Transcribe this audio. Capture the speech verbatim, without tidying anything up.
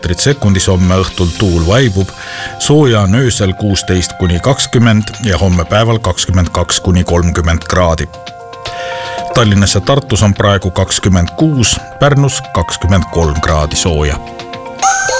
meetrit sekundis, homme õhtul tuul vaibub, sooja on öösel kuusteist kuni kakskümmend ja homme päeval kakskümmend kaks kuni kolmkümmend kraadi. Tallinnas ja Tartus on praegu kakskümmend kuus, Pärnus kakskümmend kolm kraadi sooja.